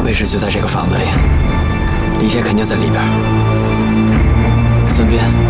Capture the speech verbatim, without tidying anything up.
卫士就在这个房子里，李天肯定在里边。孙膑。